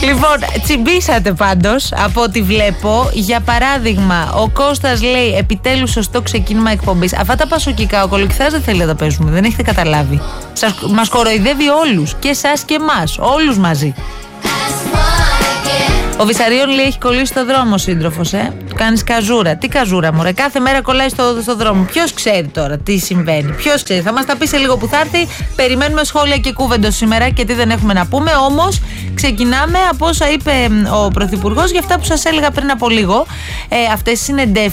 Λοιπόν, τσιμπήσατε πάντως από ό,τι βλέπω. Για παράδειγμα, ο Κώστας λέει επιτέλους σωστό ξεκίνημα εκπομπής. Αυτά τα πασοκικά ο Κολοκυθάς δεν θέλει να τα παίζουμε. Δεν έχετε καταλάβει. Μας κοροϊδεύει όλους. Και εσάς και εμάς. Όλους μαζί. Ο Βυσαρίων λέει έχει κολλήσει στο δρόμο ο σύντροφος, Του κάνεις καζούρα. Τι καζούρα, μωρέ, κάθε μέρα κολλάει στο δρόμο. Ποιος ξέρει τώρα τι συμβαίνει, ποιος ξέρει. Θα μας τα πει σε λίγο που θα έρθει. Περιμένουμε σχόλια και κούβεντο σήμερα και τι δεν έχουμε να πούμε. Όμως ξεκινάμε από όσα είπε ο Πρωθυπουργός για αυτά που σας έλεγα πριν από λίγο. Αυτές οι συνεντεύξεις